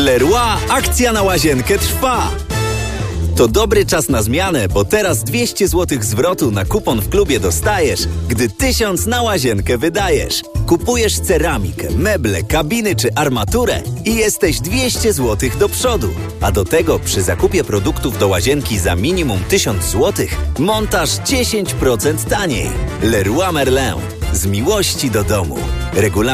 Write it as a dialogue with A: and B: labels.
A: Leroy akcja na łazienkę trwa. To dobry czas na zmianę, bo teraz 200 zł zwrotu na kupon w klubie dostajesz, gdy 1000 na łazienkę wydajesz. Kupujesz ceramikę, meble, kabiny czy armaturę i jesteś 200 zł do przodu. A do tego przy zakupie produktów do łazienki za minimum 1000 zł montaż 10% taniej. Leroy Merlin. Z miłości do domu. Regulamin